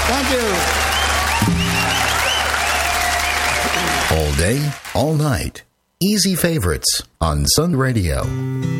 Thank you. All day, all night. Easy favorites on Sun Radio.